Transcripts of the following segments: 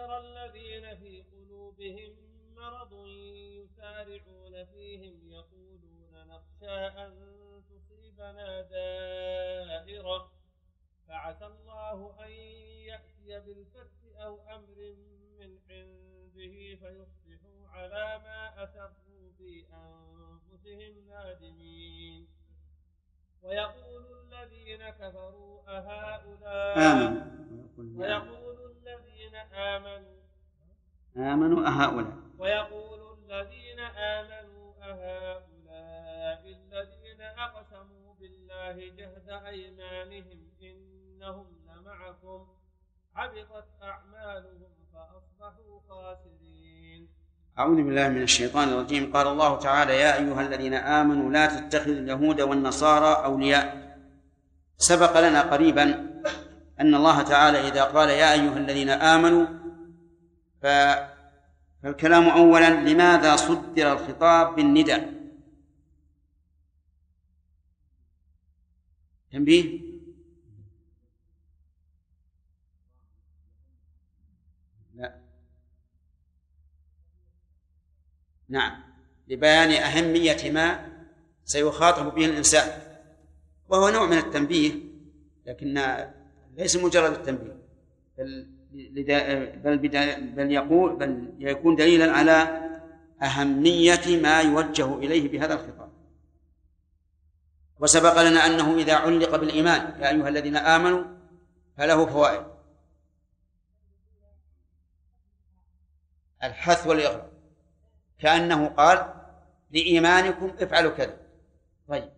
وترى الذين في قلوبهم مرض يسارعون فيهم يقولون نخشى أن تصيبنا دائرة فعسى الله أن يأتي بالفتح أو أمر من عنده فيصبحوا على ما أسروا في أنفسهم نادمين ويقول الذين كفروا أهؤلاء ويقول الذين آمنوا أهؤلاء الذين أقسموا بالله جهد أيمانهم إنهم لمعكم حبطت أعمالهم فأصبحوا خاسرين. أعوذ بالله من الشيطان الرجيم. قال الله تعالى: يا أيها الذين آمنوا لا تتخذوا اليهود والنصارى أولياء. سبق لنا قريبا أن الله تعالى إذا قال يا أيها الذين آمنوا فالكلام أولا لماذا صدر الخطاب بالنداء؟ تنبيه؟ لا. نعم، لبيان أهمية ما سيخاطب به الإنسان، وهو نوع من التنبيه، لكن ليس مجرد التنبيه، بل يكون دليلا على أهمية ما يوجه إليه بهذا الخطاب. وسبق لنا أنه إذا علق بالإيمان يا أيها الذين آمنوا فله فوائد: الحث والإغراء، كأنه قال لإيمانكم افعلوا كذا. طيب،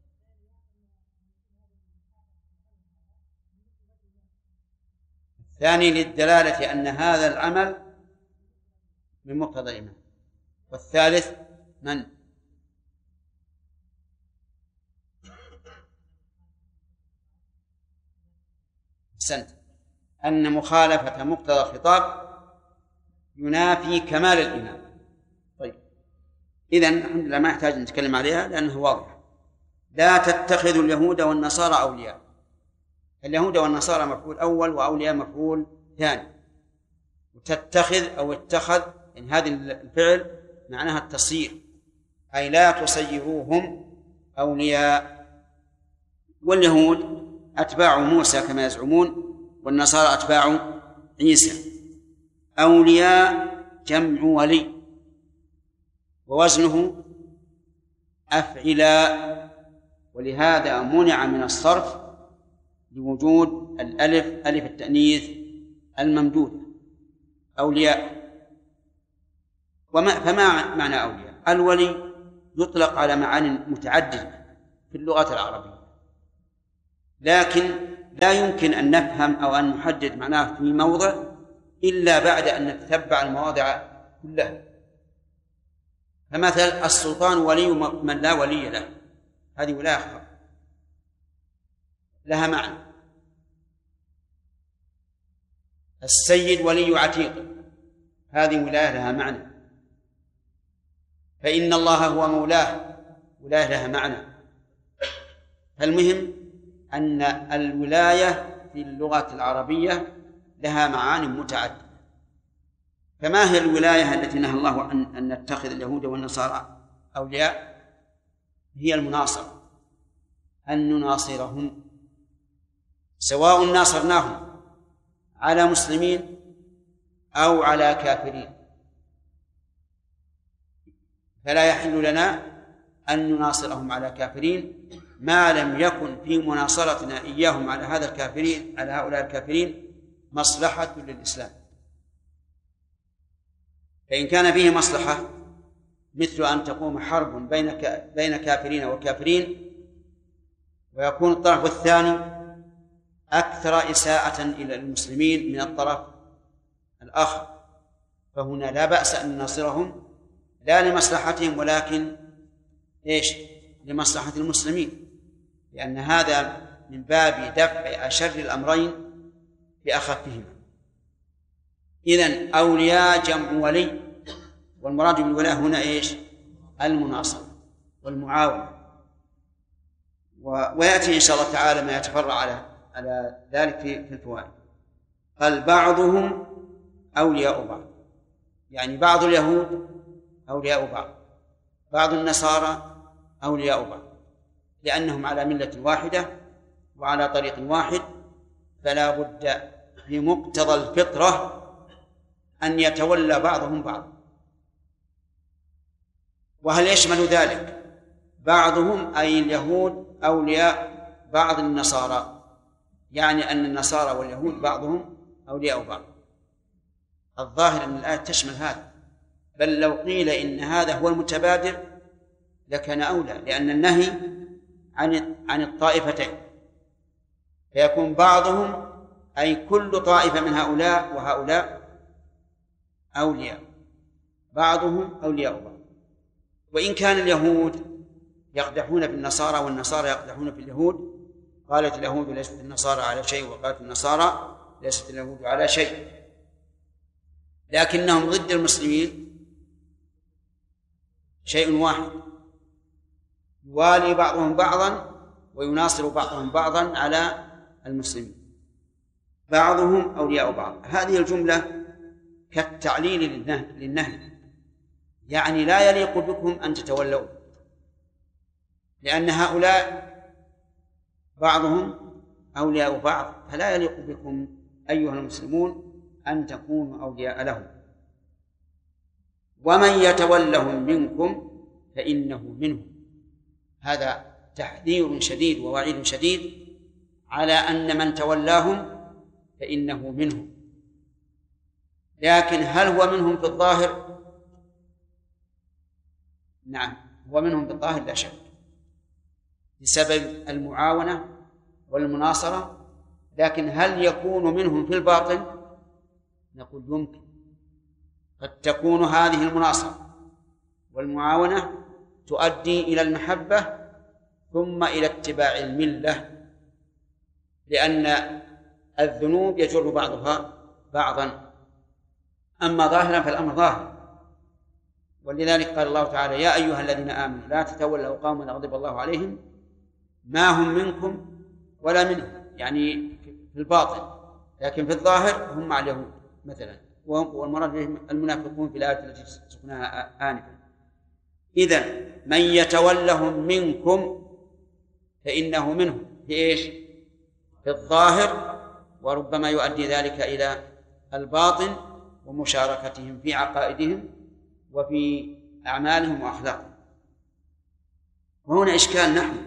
الثاني للدلالة أن هذا العمل من مقتضى الإيمان. والثالث من؟ أحسنت، أن مخالفة مقتضى الخطاب ينافي كمال الإيمان. طيب، إذن الحمد لله ما يحتاج نتكلم عليها لأنه واضح. لا تتخذوا اليهود والنصارى أولياء. اليهود والنصارى مفعول أول وأولياء مفعول ثاني. وتتخذ أو اتخذ إن هذه الفعل معناها التصير، أي لا تصيروهم أولياء. واليهود أتباع موسى كما يزعمون، والنصارى أتباع عيسى. أولياء جمع ولي، ووزنه أفعلاء، ولهذا منع من الصرف لوجود الألف ألف التأنيث الممدودة أولياء. فما معنى أولياء؟ الولي يطلق على معاني متعددة في اللغة العربية، لكن لا يمكن أن نفهم أو أن نحدد معناه في موضع إلا بعد أن نتتبع المواضع كلها. فمثلا السلطان ولي من لا ولي له، هذه ولاية لها معنى. السيد ولي عتيق، هذه ولاية لها معنى. فإن الله هو مولاه، ولاية لها معنى. المهم أن الولاية في اللغة العربية لها معاني متعددة. فما هي الولاية التي نهى الله أن نتخذ اليهود والنصارى أولياء؟ هي المناصرة، أن نناصرهم، سواء ناصرناهم على مسلمين أو على كافرين. فلا يحل لنا أن نناصرهم على كافرين ما لم يكن في مناصرتنا إياهم على هؤلاء الكافرين مصلحة للإسلام. فإن كان فيه مصلحة مثل أن تقوم حرب بين كافرين وكافرين، ويكون الطرف الثاني أكثر إساءة إلى المسلمين من الطرف الآخر، فهنا لا بأس أن نناصرهم لا لمصلحتهم ولكن لمصلحة المسلمين، لأن هذا من باب دفع أشر الأمرين بأخفهما. إذن أولياء جمع ولي، والمراد بالولاء هنا المناصرة والمعاونة. ويأتي إن شاء الله تعالى ما يتفرع على ذلك في الفوائد. قال بعضهم أولياء بعض، يعني بعض اليهود أولياء بعض، بعض النصارى أولياء بعض، لأنهم على ملة واحدة وعلى طريق واحد، فلا بد بمقتضى الفطرة أن يتولى بعضهم بعض. وهل يشمل ذلك بعضهم أي اليهود أولياء بعض النصارى؟ يعني أن النصارى واليهود بعضهم أولياء بعض. الظاهر أن الآية تشمل هذا، بل لو قيل إن هذا هو المتبادر لكان أولى، لأن النهي عن الطائفتين، فيكون بعضهم أي كل طائفة من هؤلاء وهؤلاء أولياء، بعضهم أولياء بعض. وإن كان اليهود يقدحون في النصارى والنصارى يقدحون في اليهود، قالت اليهود ليست النصارى على شيء وقالت النصارى ليست اليهود على شيء، لكنهم ضد المسلمين شيء واحد، يوالي بعضهم بعضا ويناصر بعضهم بعضا على المسلمين، بعضهم أولياء بعض. هذه الجملة كالتعليل للنهي، يعني لا يليق بكم أن تتولوا، لأن هؤلاء بعضهم أولياء بعض، فلا يليق بكم أيها المسلمون أن تكونوا أولياء لهم. ومن يتولهم منكم فإنه منهم، هذا تحذير شديد ووعيد شديد على أن من تولاهم فإنه منهم. لكن هل هو منهم في الظاهر؟ نعم، هو منهم في الظاهر لا شك، بسبب المعاونة والمناصرة، لكن هل يكون منهم في الباطن؟ نقول يمكن، قد تكون هذه المناصرة والمعاونة تؤدي إلى المحبة ثم إلى اتباع الملة، لأن الذنوب يجر بعضها بعضا. أما ظاهرا فالأمر ظاهر، ولذلك قال الله تعالى: يا أيها الذين آمنوا لا تتولوا قوما غضب الله عليهم ما هم منكم ولا منهم، يعني في الباطن، لكن في الظاهر هم مع اليهود مثلا، والمراد بهم المنافقون في الآية التي سقناها آنفا. إذن من يتولهم منكم فإنه منهم في إيش؟ في الظاهر، وربما يؤدي ذلك إلى الباطن ومشاركتهم في عقائدهم وفي أعمالهم وأخلاقهم. وهنا إشكال نحن،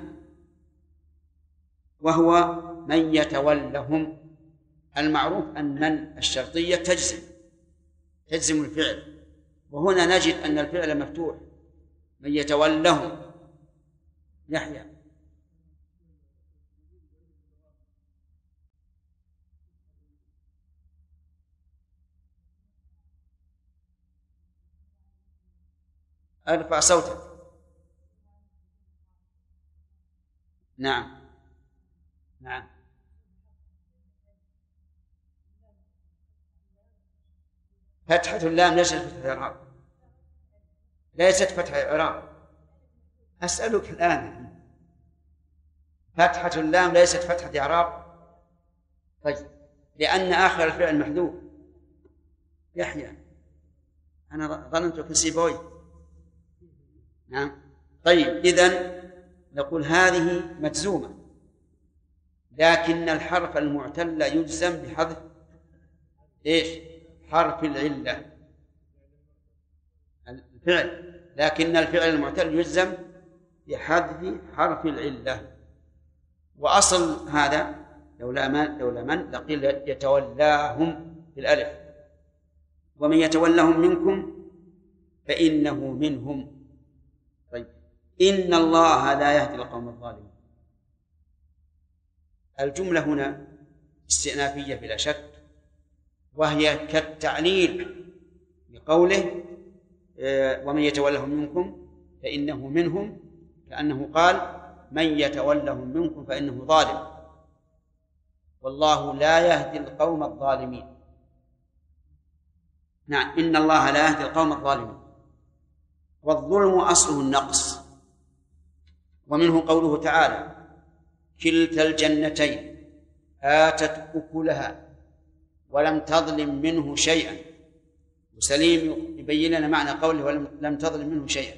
وهو من يتولهم. المعروف أن من الشرطية تجزم الفعل، وهنا نجد أن الفعل مفتوح، من يتولهم يحيى. ارفع صوتك. نعم نعم. فتحة اللام ليست فتحة إعراب، ليست فتحة إعراب. أسألك الآن، فتحة اللام ليست فتحة إعراب؟ طيب، لأن آخر الفعل محذوف. يحيى، أنا ظننتك سيبوي. نعم. طيب، إذن نقول هذه مجزومة، لكن الحرف المعتل يجزم بحذف إيش؟ حرف العلة الفعل، لكن الفعل المعتل يجزم بحذف حرف العلة. وأصل هذا لولا من لقيل يتولاهم بالألف، ومن يتولهم منكم فإنه منهم. طيب، إن الله لا يهدي القوم الظالمين. الجملة هنا استئنافية بلا شك، وهي كالتعليل بقوله ومن يتولهم منكم فإنه منهم، كأنه قال من يتولهم منكم فإنه ظالم، والله لا يهدي القوم الظالمين. نعم، إن الله لا يهدي القوم الظالمين. والظلم أصله النقص، ومنه قوله تعالى كلتا الجنتين آتت أكلها ولم تظلم منه شيئا وسليم يبين لنا معنى قوله ولم تظلم منه شيئا.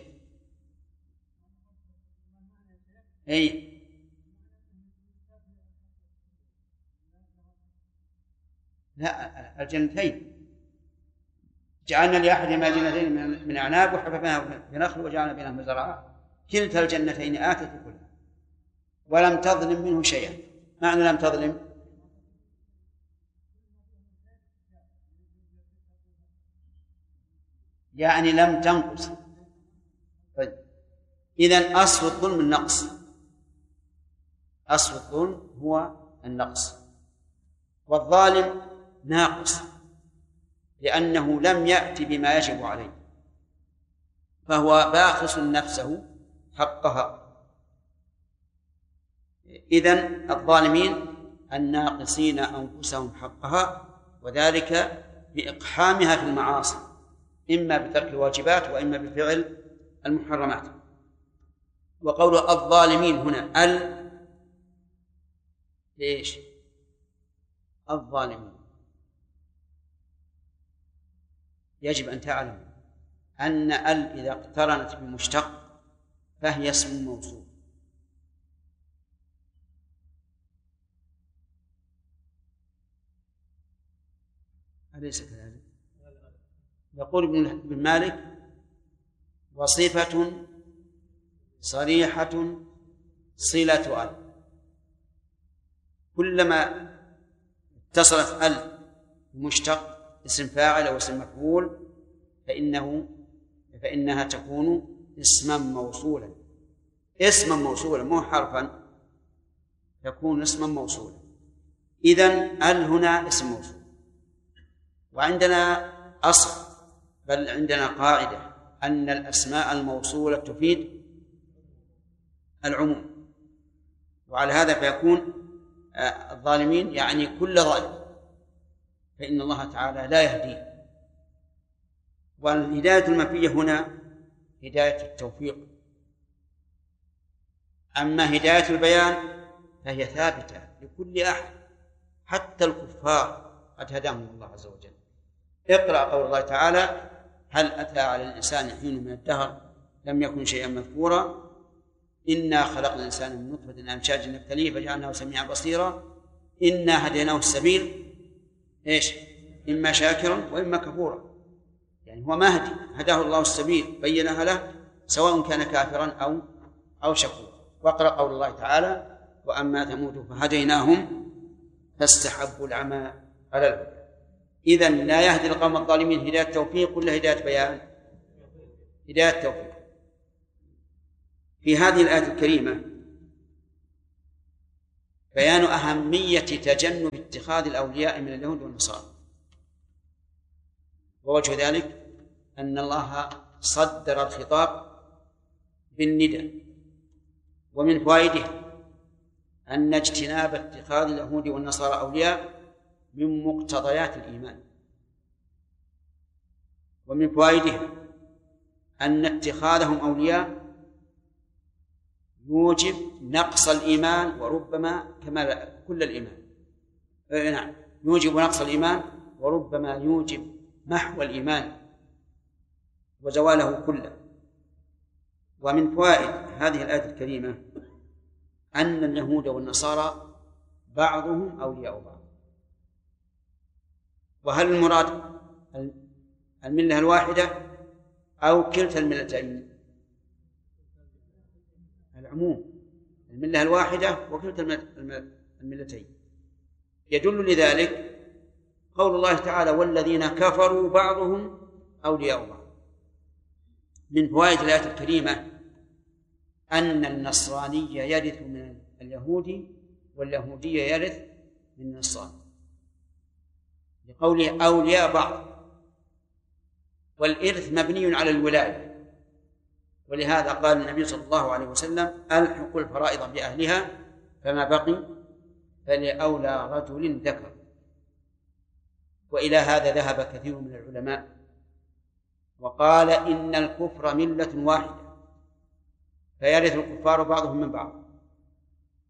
أي لا، الجنتين جعلنا لأحدهما جنتين من أعناب وحففناهما بنخل وجعلنا بينهما زرعا كلتا الجنتين آتت أكلها ولم تظلم منه شيئا. معنى لم تظلم يعني لم تنقص. طيب إذن أصل الظلم النقص، أصل الظلم هو النقص، والظالم ناقص لأنه لم يأتي بما يجب عليه فهو باخس نفسه حقها. إذن الظالمين الناقصين أنفسهم حقها، وذلك بإقحامها في المعاصي إما بترك الواجبات وإما بفعل المحرمات. وقول الظالمين هنا ليش؟ الظالمين يجب أن تعلم أن إذا اقترنت بمشتق فهي اسم موصول، أليس كذلك؟ يقول ابن مالك وصفة صريحة صلة ال، كلما اتصلت مشتق اسم فاعل أو اسم مفعول فإنها تكون اسما موصولا، اسما موصولا مو حرفا، تكون اسما موصولا. إذن هنا اسم موصول. وعندنا أصل بل عندنا قاعدة أن الأسماء الموصولة تفيد العموم، وعلى هذا فيكون الظالمين يعني كل ظالم، فإن الله تعالى لا يهدي. والهداية المنفية هنا هداية التوفيق، أما هداية البيان فهي ثابتة لكل أحد حتى الكفار قد هداهم الله عز وجل. اقرأ قول الله تعالى هل أتى على الإنسان حين من الدهر لم يكن شيئا مذكورا إنا خلقنا الإنسان من نطفة أمشاج نبتليه فجعلناه سميعا بصيرا إنا هديناه السبيل إيش؟ إما شاكرا وإما كفورا، يعني هو مهدي هداه الله السبيل بينها له سواء كان كافرا أو شكورا. واقرأ قول الله تعالى وأما ثمود فهديناهم فاستحبوا العمى على الهدى. إذن لا يهدي القوم الظالمين هداية التوفيق ولا هداية بيان؟ هداية التوفيق. في هذه الآية الكريمة بيان أهمية تجنب اتخاذ الأولياء من اليهود والنصارى، ووجه ذلك أن الله صدر الخطاب بالندى. ومن فوائده أن اجتناب اتخاذ اليهود والنصارى أولياء من مقتضيات الإيمان. ومن فوائده أن اتخاذهم أولياء يوجب نقص الإيمان وربما كمال كل الإيمان. نعم، يوجب نقص الإيمان وربما يوجب محو الإيمان وزواله كله. ومن فوائد هذه الآية الكريمة أن اليهود والنصارى بعضهم أولياء بعض. وهل المراد الملة الواحدة أو كلتا الملتين؟ العموم، الملة الواحدة وكلتا الملتين. يدل لذلك قول الله تعالى والذين كفروا بعضهم أولياء بعض. من فوائد الآية الكريمة أن النصراني يرث من اليهود واليهودي يرث من النصراني لقوله أولياء بعض، والإرث مبني على الولاية. ولهذا قال النبي صلى الله عليه وسلم ألحقوا الفرائض بأهلها فما بقي فلأولى رجل ذكر. وإلى هذا ذهب كثير من العلماء وقال إن الكفر ملة واحدة فيرث الكفار بعضهم من بعض.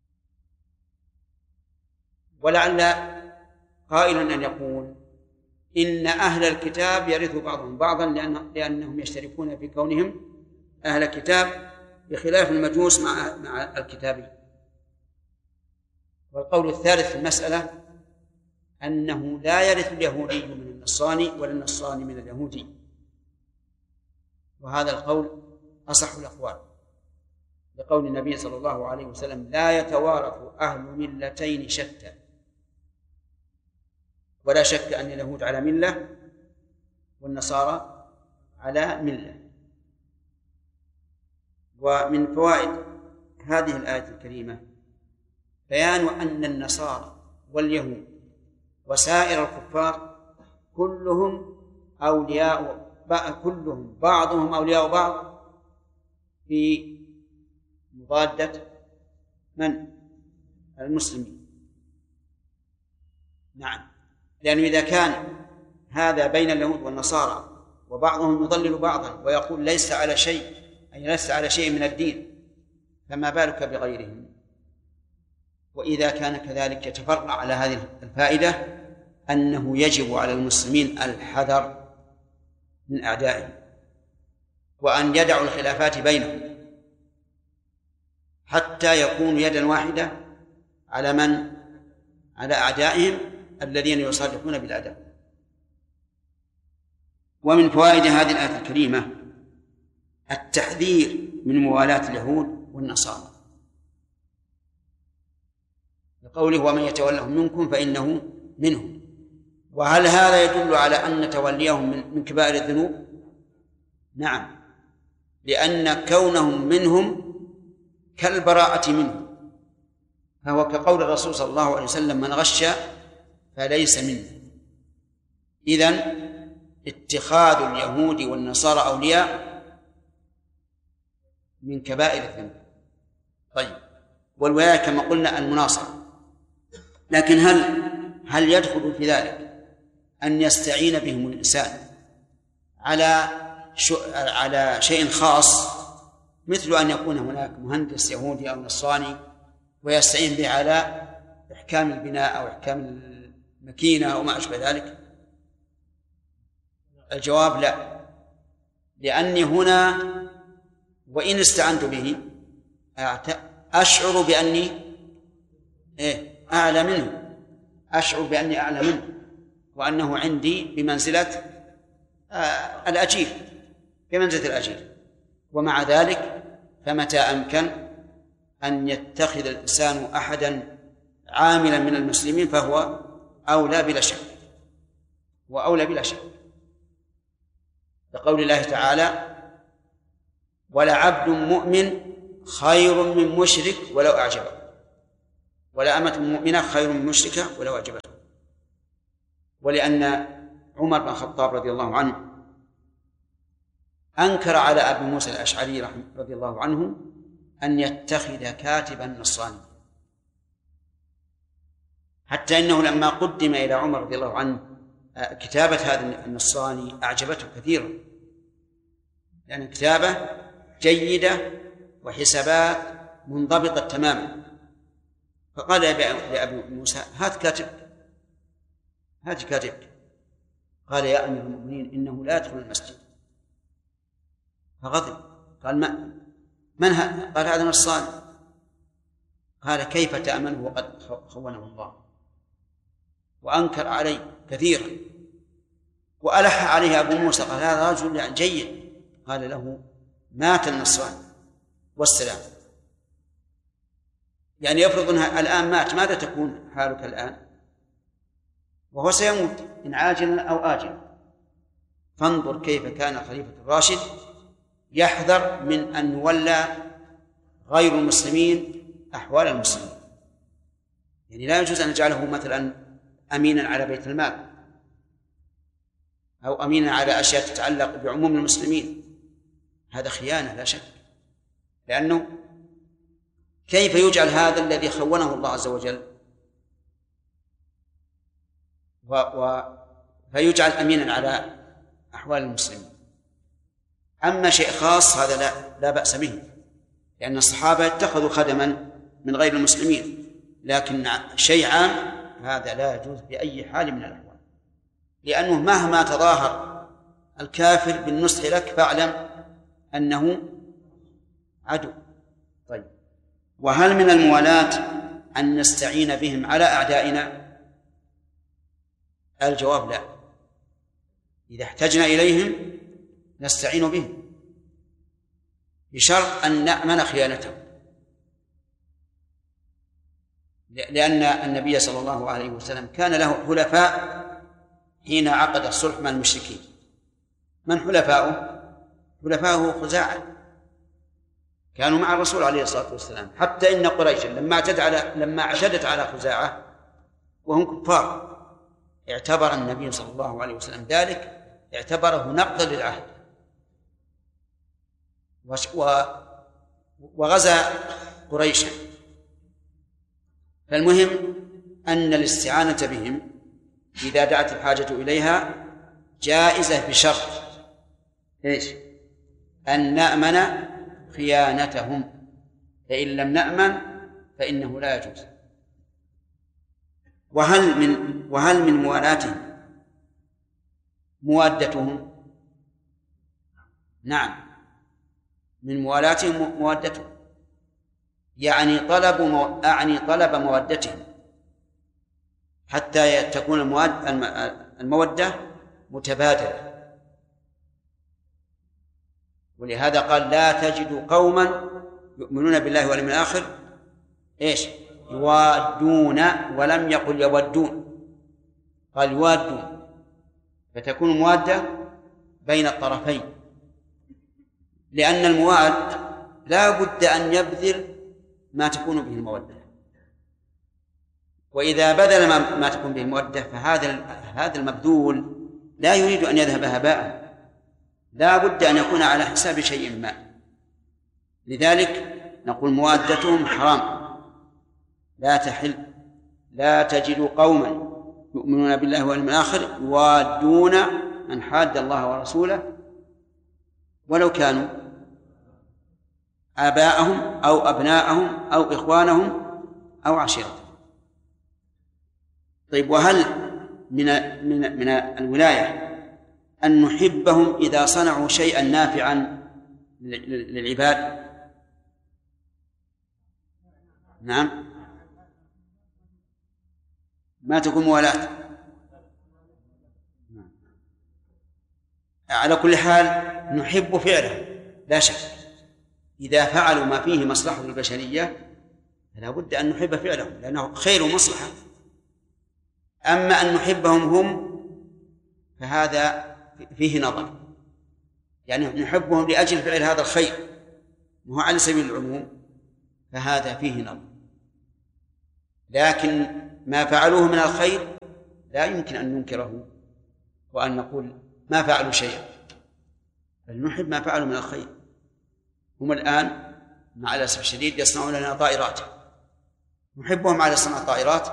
ولعل قائلا أن يقول إن أهل الكتاب يرث بعضهم بعضا لأنهم يشتركون في كونهم أهل الكتاب، بخلاف المجوس مع الكتابي. والقول الثالث في المسألة أنه لا يرث اليهودي من النصراني ولا النصراني من اليهودي، وهذا القول أصح الأقوال، لقول النبي صلى الله عليه وسلم: لا يتوارث أهل ملتين شتى. ولا شك أن اليهود على ملة والنصارى على ملة. ومن فوائد هذه الآية الكريمة بيان أن النصارى واليهود وسائر الكفار كلهم بعضهم أولياء بعض في مضادة من؟ المسلمين. نعم، لأنه إذا كان هذا بين اليهود والنصارى وبعضهم يضلل بعضا ويقول ليس على شيء من الدين، فما بالك بغيرهم؟ وإذا كان كذلك يتفرع على هذه الفائدة أنه يجب على المسلمين الحذر من أعدائهم، وأن يدعوا الخلافات بينهم حتى يكون يدا واحدة على أعدائهم الذين يصالحون بالأعداء. ومن فوائد هذه الآية الكريمة التحذير من موالاة اليهود والنصارى، لقوله: ومن يتولهم منكم فإنه منهم. وهل هذا يدل على أن توليهم من كبائر الذنوب؟ نعم، لأن كونهم منهم كالبراءة منهم، فهو كقول الرسول صلى الله عليه وسلم: من غش فليس منه. إذن اتخاذ اليهود والنصارى أولياء من كبائر الذنوب. طيب، والولاية كما قلنا المناصرة، لكن هل يدخل في ذلك أن يستعين بهم الإنسان على شيء خاص، مثل أن يكون هناك مهندس يهودي أو نصراني ويستعين به على إحكام البناء أو إحكام الماكينة أو ما أشبه ذلك؟ الجواب لا، لأني هنا وإن استعنت به أشعر بأني أعلى منه، أشعر بأني أعلى منه، وأنه عندي بمنزلة الأجير، بمنزلة الأجير. ومع ذلك فمتى أمكن أن يتخذ الإنسان أحدا عاملا من المسلمين فهو أولى بلا شك، وأولى بلا شك، لقول الله تعالى: ولعبد مؤمن خير من مشرك ولو أعجبه، ولا أمة مؤمنة خير من مشركة ولو أعجبته. ولأن عمر بن الخطاب رضي الله عنه أنكر على أبي موسى الأشعري رضي الله عنه أن يتخذ كاتبا نصرانيا، حتى إنه لما قدم إلى عمر رضي الله عنه كتابة هذا النصراني أعجبته كثيرا، لأن كتابة جيدة وحسابات منضبطة تماما. فقال لأبي موسى: هات كاتبك. قال: يا أمير المؤمنين إنه لا يدخل المسجد. فغضب، قال: من هذا؟ قال: هذا نصراني. قال: كيف تأمنه وقد خونه الله؟ وأنكر عليه كثيرا، وألح عليه أبو موسى، قال: هذا رجل جيد. قال له: مات النصراني والسلام. يعني يفرض أنها الآن مات، ماذا تكون حالك الآن؟ وهو سيموت إن عاجلا أو آجلا. فانظر كيف كان الخليفة الراشد يحذر من أن يولى غير المسلمين أحوال المسلمين. يعني لا يجوز أن نجعله مثلا أمينا على بيت المال أو أمينا على أشياء تتعلق بعموم المسلمين، هذا خيانة لا شك، لأنه كيف يجعل هذا الذي خونه الله عز وجل فيجعل أمينا على أحوال المسلمين؟ أما شيء خاص هذا لا بأس به، لأن الصحابة اتخذوا خدما من غير المسلمين، لكن شيء عام هذا لا يجوز بأي حال من الأحوال. لأنه مهما تظاهر الكافر بالنصح لك فاعلم أنه عدو. طيب، وهل من الموالاة أن نستعين بهم على أعدائنا؟ الجواب لا. إذا احتجنا إليهم نستعين بهم بشرط أن نأمن خيانتهم، لأن النبي صلى الله عليه وسلم كان له حلفاء حين عقد الصلح مع المشركين. من حلفاؤه؟ حلفاؤه خزاعة، كانوا مع الرسول عليه الصلاة والسلام، حتى إن قريشا لما اعتدت على خزاعة وهم كفار اعتبر النبي صلى الله عليه وسلم ذلك، اعتبره نقضا للعهد وغزا قريشا. فالمهم أن الاستعانة بهم إذا دعت الحاجة إليها جائزة بشرط إيش؟ أن نأمن خيانتهم، فإن لم نأمن فإنه لا يجوز. وهل من موالاتهم موادتهم؟ نعم، من موالاتهم موادتهم، يعني طلب مودتهم حتى تكون المودة متبادلة. ولهذا قال لا تجد قوما يؤمنون بالله واليوم الآخر إيش؟ يوادون، ولم يقل يودون، قال يوادون، فتكون موادة بين الطرفين، لأن المواد لا بد أن يبذل ما تكون به المودة، وإذا بذل ما تكون به المودة فهذا المبذول لا يريد أن يذهب هباء، لا بد أن يكون على حساب شيء ما. لذلك نقول موادتهم حرام، لا تحل. لا تجد قوما يؤمنون بالله واليوم الآخر يوادون من حاد الله ورسوله ولو كانوا آباءهم أو أبناءهم أو إخوانهم أو عشيرتهم. طيب، وهل من الولاية أن نحبهم إذا صنعوا شيئا نافعا للعباد؟ نعم، ما تكون موالاة. على كل حال نحب فعله لا شك، إذا فعلوا ما فيه مصلحة البشرية فلا بد أن نحب فعلهم لأنه خير ومصلحة. أما أن نحبهم هم فهذا فيه نظر، يعني نحبهم لأجل فعل هذا الخير وهو على سبيل العموم، فهذا فيه نظر. لكن ما فعلوه من الخير لا يمكن أن ننكره وأن نقول ما فعلوا شيئا، بل نحب ما فعلوا من الخير. هم الآن مع الأسف الشديد يصنعون لنا طائرات، نحبهم على صنع الطائرات؟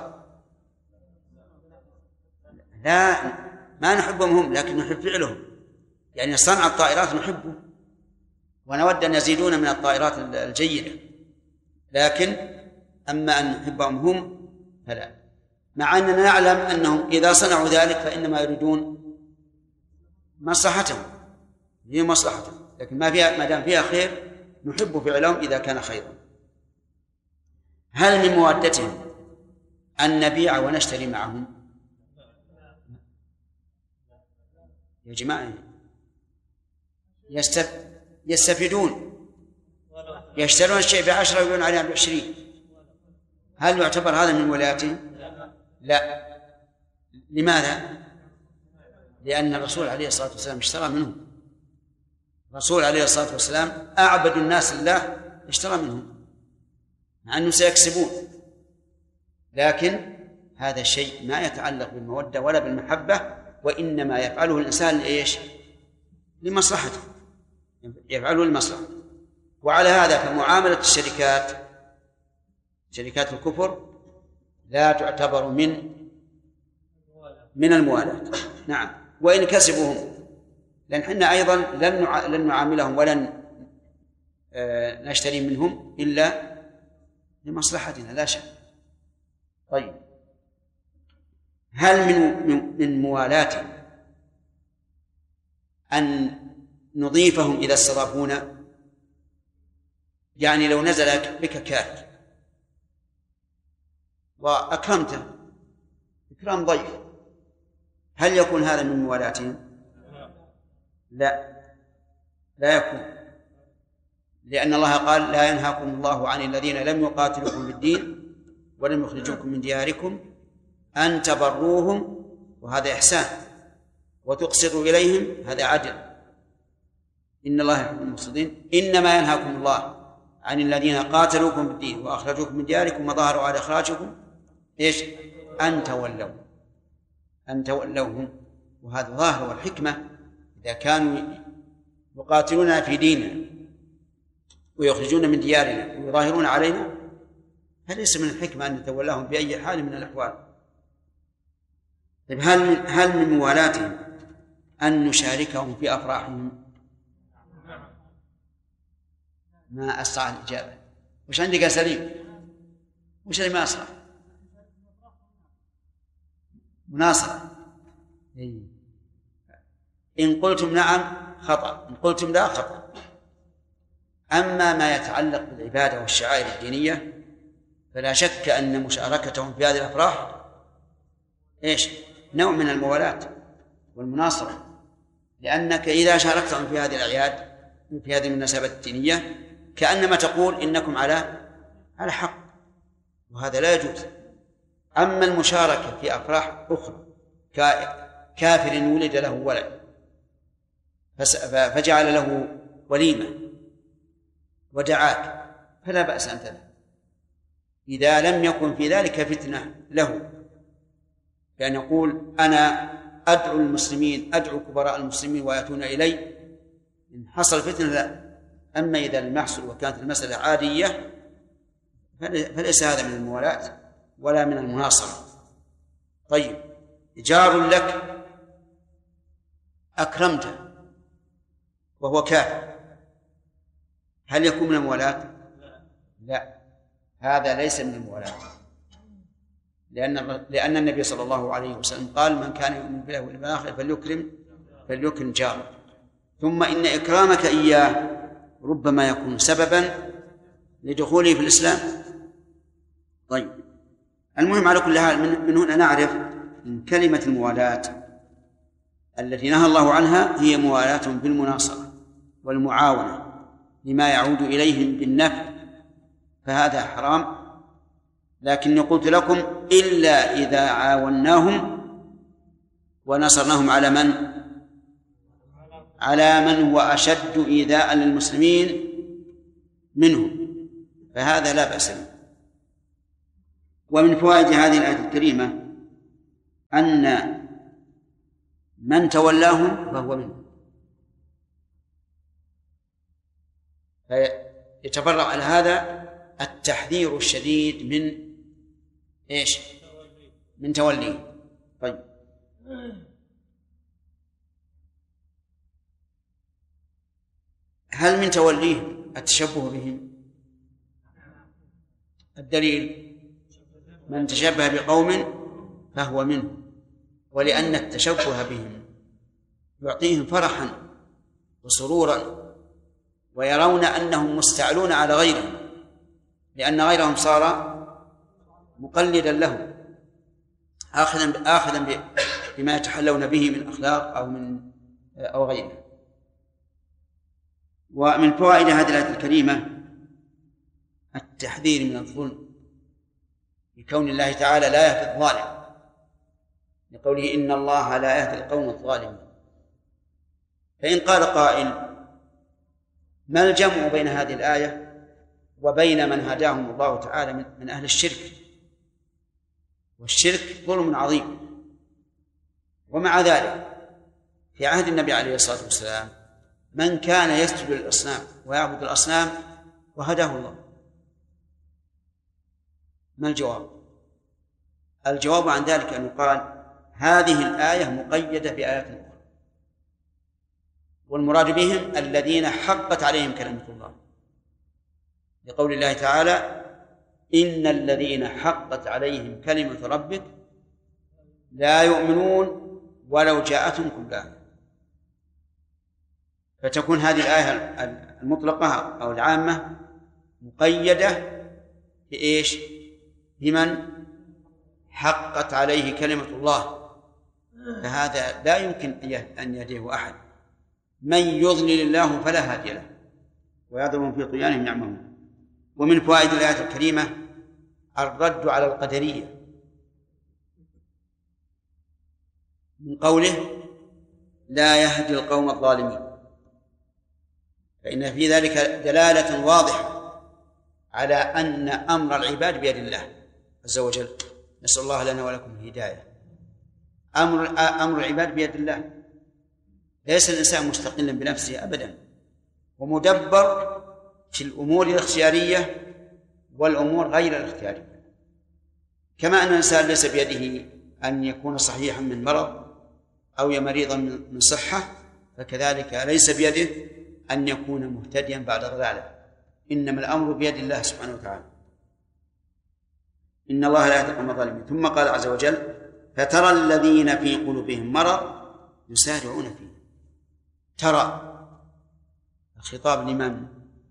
لا، ما نحبهم هم، لكن نحب فعلهم. يعني صنع الطائرات نحبه ونود أن يزيدون من الطائرات الجيدة، لكن أما أن نحبهم هم فلا، مع أننا نعلم أنهم إذا صنعوا ذلك فإنما يريدون مصلحتهم، هي مصلحتهم، لكن ما دام فيها خير نحب فعلهم إذا كان خيرا. هل من موادتهم أن نبيع ونشتري معهم؟ يا جماعة يستفيدون، يشترون الشيء ب10 ويبيعون عليه ب20، هل يعتبر هذا من ولايتهم؟ لا. لماذا؟ لأن الرسول عليه الصلاة والسلام اشترى منهم، الرسول عليه الصلاة والسلام أعبد الناس لله اشترى منهم، مع أنهم سيكسبون، لكن هذا الشيء ما يتعلق بالمودة ولا بالمحبة، وإنما يفعله الإنسان لإيش؟ لمصلحته، يفعله للمصلحة. وعلى هذا فمعاملة شركات الكفر لا تعتبر من الموالاة. نعم، وإن كسبوهم، لأن حنا أيضا لن نعاملهم ولن نشتري منهم إلا لمصلحتنا لا شك. طيب، هل من موالاتهم أن نضيفهم إذا استضافونا؟ يعني لو نزل بك كافر وأكرمته إكرام ضيف، هل يكون هذا من موالاتهم؟ لا يكون، لأن الله قال: لا ينهاكم الله عن الذين لم يقاتلوكم في الدين ولم يخرجوكم من دياركم أن تبروهم، وهذا إحسان، وتقسطوا إليهم، هذا عدل، إن الله يحب المقسطين. إنما ينهاكم الله عن الذين قاتلوكم في الدين وأخرجوكم من دياركم وظاهروا على إخراجكم أن تولوهم، وهذا ظاهر والحكمة. إذا كانوا يقاتلون في ديننا ويخرجون من ديارنا ويظاهرون علينا، فليس من الحكمة أن نتولاهم بأي حال من الأحوال. طيب، هل من موالاتهم أن نشاركهم في أفراحهم؟ ما أسرع الإجابة. وش عندك يا سليم؟ وش اللي ما أسرع؟ مناصرة. إن قلتم نعم خطأ، إن قلتم لا خطأ. أما ما يتعلق بالعبادة والشعائر الدينية فلا شك أن مشاركتهم في هذه الأفراح نوع من الموالاة والمناصرة، لأنك إذا شاركتهم في هذه الأعياد في هذه المناسبات الدينية كأنما تقول إنكم على حق، وهذا لا يجوز. أما المشاركة في أفراح أخرى كافر ولد له ولد فجعل له وليمة ودعاك، فلا بأس أن تذهب إذا لم يكن في ذلك فتنة له، كأن يقول: أنا أدعو المسلمين، أدعو كبراء المسلمين ويأتون إلي، إن حصل فتنة لا. أما إذا لم يحصل وكانت المسألة عادية فليس هذا من الموالاة ولا من المناصرة. طيب، جار لك أكرمته وهو كافر، هل يكون من الموالاة؟ لا، هذا ليس من الموالاة، لأن النبي صلى الله عليه وسلم قال: من كان يؤمن بالله واليوم الآخر فليكرم جاره. ثم إن إكرامك إياه ربما يكون سببا لدخوله في الإسلام. طيب، المهم على كل حال من هنا نعرف أن كلمة الموالاة التي نهى الله عنها هي موالاة بالمناصرة والمعاونة لما يعود إليهم بالنفع، فهذا حرام. لكني قلت لكم: إلا إذا عاوناهم ونصرناهم على من هو أشد إيذاء للمسلمين منهم، فهذا لا بأس به. ومن فوائد هذه الآية الكريمة أن من تولاهم فهو منهم، فيتفرع على هذا التحذير الشديد من توليه. طيب، هل من توليه التشبه بهم؟ الدليل: من تشبه بقوم فهو منه، ولأن التشبه بهم يعطيهم فرحا وسرورا، ويرون أنهم مستعلون على غيرهم، لأن غيرهم صار مقلدا لهم آخذا بما يتحلون به من أخلاق أو غيره. ومن فوائد هذه الآية الكريمة التحذير من الظلم، لكون الله تعالى لا يهدي الظالم، لقوله: إن الله لا يهدي القوم الظالمين. فإن قال قائل: ما الجمع بين هذه الآية وبين من هداهم الله تعالى من أهل الشرك؟ والشرك ظلم عظيم. ومع ذلك في عهد النبي عليه الصلاة والسلام من كان يسجد للأصنام ويعبد الأصنام وهداه الله. ما الجواب؟ الجواب عن ذلك أن يقال: هذه الآية مقيدة بآيات أخرى، والمراد بهم الذين حقت عليهم كلمة الله، لقول الله تعالى: إن الذين حقت عليهم كلمة ربك لا يؤمنون ولو جاءتهم كل آية. فتكون هذه الآية المطلقة أو العامة مقيدة بإيش؟ بمن حقت عليه كلمة الله، فهذا لا يمكن أن يهديه أحد. من يضلل الله فلا هادي له ويذرهم في طغيانهم يعمهون. ومن فوائد الآية الكريمة الرد على القدرية من قوله لا يهدي القوم الظالمين، فإن في ذلك دلالة واضحة على أن أمر العباد بيد الله عز وجل. نسأل الله لنا ولكم الهداية. أمر العباد بيد الله، ليس الإنسان مستقلا بنفسه أبدا، ومدبر في الأمور الاختيارية والأمور غير الاختيارية. كما أن الإنسان ليس بيده أن يكون صحيحا من مرض أو مريضا من صحة، فكذلك ليس بيده أن يكون مهتديا بعد ضلاله، إنما الأمر بيد الله سبحانه وتعالى. إن الله لا يهدي القوم الظالمين. ثم قال عز وجل فترى الذين في قلوبهم مرض يسارعون فيه. ترى الخطاب لمن؟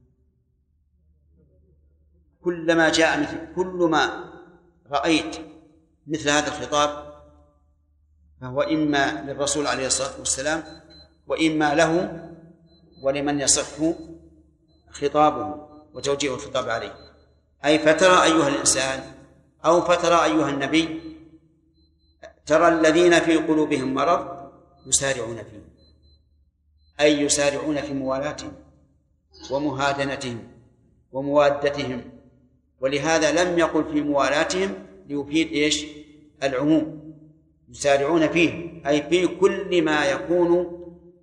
كلما جاء كل ما رأيت مثل هذا الخطاب فهو إما للرسول عليه الصلاة والسلام وإما له ولمن يصح خطابه وتوجيه الخطاب عليه. أي فترى أيها الإنسان أو فترى أيها النبي ترى الذين في قلوبهم مرض يسارعون فيه، أي يسارعون في موالاتهم ومهادنتهم وموادتهم، ولهذا لم يقل في موالاتهم ليفيد إيش؟ العموم. يسارعون فيه أي في كل ما يكون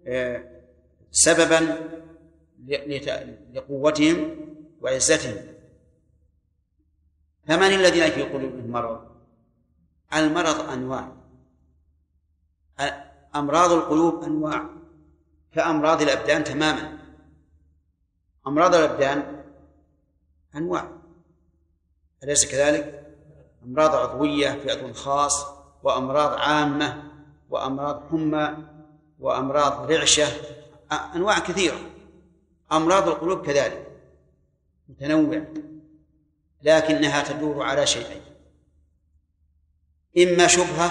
سببا لقوتهم وعزتهم. فمن الذين في قلوبهم مرض؟ المرض أنواع، أمراض القلوب أنواع كأمراض الأبدان تماما. أمراض الأبدان أنواع، أليس كذلك؟ أمراض عضوية في عضو خاص، وأمراض عامة، وأمراض حمى، وأمراض رعشة، أنواع كثيرة. أمراض القلوب كذلك متنوعة، لكنها تدور على شيئين: إما شبهة